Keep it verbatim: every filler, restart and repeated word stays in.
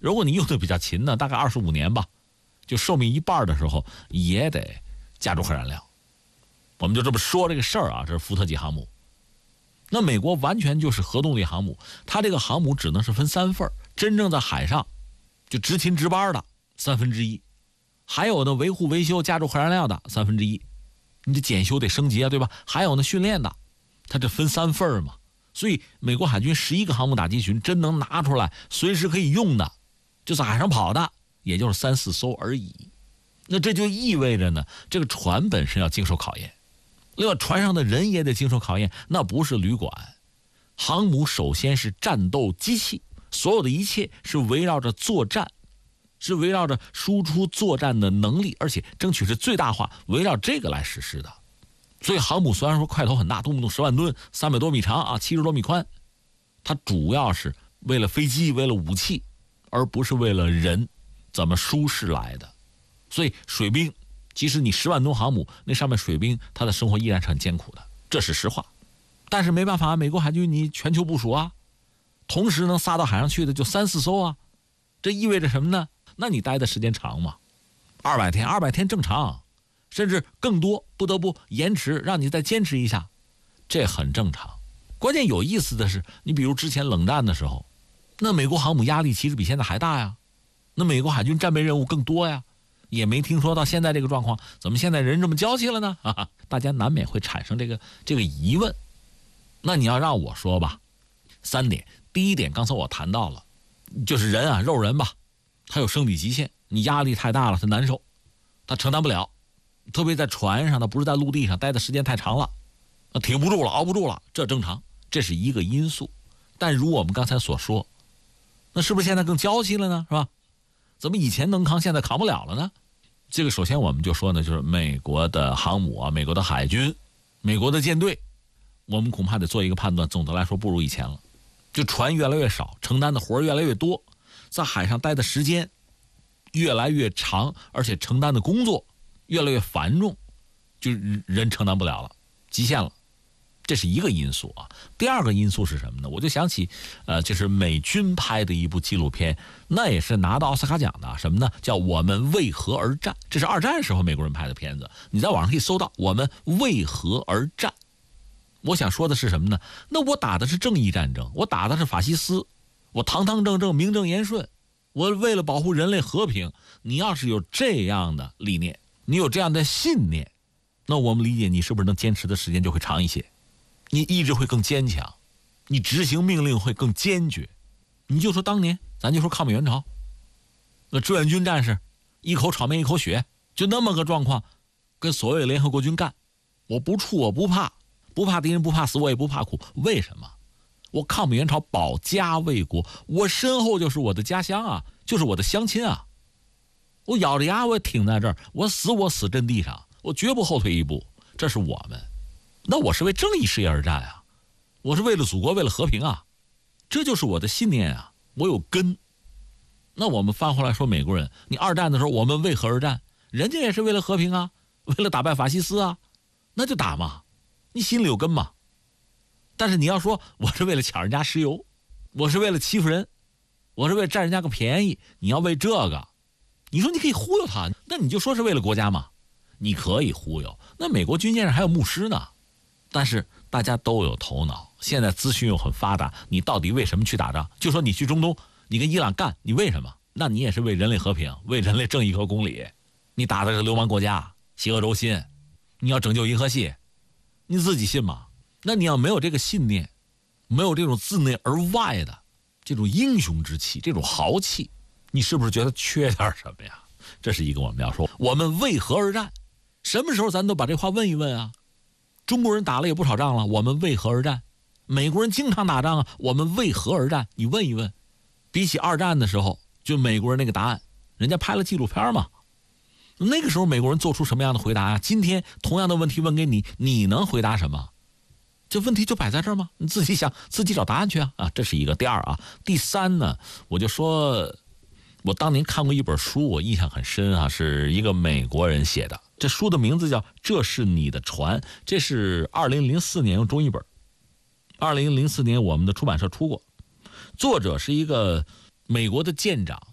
如果你用的比较勤呢，大概二十五年吧，就寿命一半的时候也得加注核燃料。我们就这么说这个事儿啊，这是福特级航母。那美国完全就是核动力航母，它这个航母只能是分三份，真正在海上就执勤值班的三分之一，还有呢维护维修加注核燃料的三分之一，你得检修得升级啊，对吧？还有呢训练的，它这分三份嘛。所以美国海军十一个航母打击群真能拿出来随时可以用的，就在海上跑的也就是三四艘而已。那这就意味着呢，这个船本身要经受考验，另外船上的人也得经受考验。那不是旅馆，航母首先是战斗机器，所有的一切是围绕着作战，是围绕着输出作战的能力，而且争取是最大化，围绕这个来实施的。所以航母虽然说块头很大，动不动十万吨，三百多米长啊，七十多米宽，它主要是为了飞机，为了武器，而不是为了人怎么舒适来的。所以水兵，即使你十万吨航母，那上面水兵他的生活依然是很艰苦的，这是实话。但是没办法，美国海军你全球部署啊，同时能撒到海上去的就三四艘啊，这意味着什么呢？那你待的时间长嘛，二百天，二百天正常，甚至更多，不得不延迟，让你再坚持一下，这很正常。关键有意思的是，你比如之前冷战的时候，那美国航母压力其实比现在还大呀，那美国海军战备任务更多呀，也没听说到现在这个状况，怎么现在人这么娇气了呢？哈哈，大家难免会产生这个这个疑问。那你要让我说吧，三点。第一点，刚才我谈到了，就是人啊，肉人吧，他有生理极限，你压力太大了，他难受，他承担不了。特别在船上，他不是在陆地上待的时间太长了，那挺不住了，熬不住了，这正常，这是一个因素。但如我们刚才所说，那是不是现在更娇气了呢？是吧？怎么以前能扛，现在扛不了了呢？这个首先我们就说呢，就是美国的航母啊，美国的海军，美国的舰队，我们恐怕得做一个判断，总的来说不如以前了。就船越来越少，承担的活越来越多，在海上待的时间越来越长，而且承担的工作越来越繁重，就人承担不了了，极限了，这是一个因素啊。第二个因素是什么呢？我就想起，呃，就是美军拍的一部纪录片，那也是拿到奥斯卡奖的，什么呢？叫《我们为何而战》，这是二战时候美国人拍的片子，你在网上可以搜到《我们为何而战》。我想说的是什么呢？那我打的是正义战争，我打的是法西斯，我堂堂正正，名正言顺，我为了保护人类和平。你要是有这样的理念，你有这样的信念，那我们理解你是不是能坚持的时间就会长一些，你意志会更坚强，你执行命令会更坚决。你就说当年咱就说抗美援朝，那志愿军战士一口炒面一口血，就那么个状况，跟所谓联合国军干，我不怵我不怕，不怕敌人不怕死，我也不怕苦。为什么？我抗美援朝保家卫国，我身后就是我的家乡啊，就是我的乡亲啊，我咬着牙我也挺在这儿，我死我死阵地上，我绝不后退一步。这是我们，那我是为正义事业而战啊，我是为了祖国为了和平啊，这就是我的信念啊，我有根。那我们翻回来说美国人，你二战的时候我们为何而战？人家也是为了和平啊，为了打败法西斯啊，那就打嘛，你心里有根嘛。但是你要说我是为了抢人家石油，我是为了欺负人，我是为了占人家个便宜，你要为这个，你说你可以忽悠他，那你就说是为了国家嘛，你可以忽悠。那美国军舰上还有牧师呢，但是大家都有头脑，现在资讯又很发达，你到底为什么去打仗？就说你去中东，你跟伊朗干，你为什么？那你也是为人类和平，为人类正义和公理。你打的是流氓国家，邪恶轴心，你要拯救银河系，你自己信吗？那你要没有这个信念，没有这种自内而外的这种英雄之气，这种豪气，你是不是觉得缺点什么呀？这是一个我们要说，我们为何而战？什么时候咱都把这话问一问啊？中国人打了也不少仗了，我们为何而战？美国人经常打仗啊，我们为何而战？你问一问。比起二战的时候，就美国人那个答案，人家拍了纪录片嘛，那个时候美国人做出什么样的回答啊？今天同样的问题问给你，你能回答什么？这问题就摆在这儿吗？你自己想，自己找答案去啊！啊，这是一个。第二啊，第三呢，我就说，我当年看过一本书，我印象很深啊，是一个美国人写的。这书的名字叫《这是你的船》，这是二零零四年用中译本，二零零四年我们的出版社出过。作者是一个美国的舰长，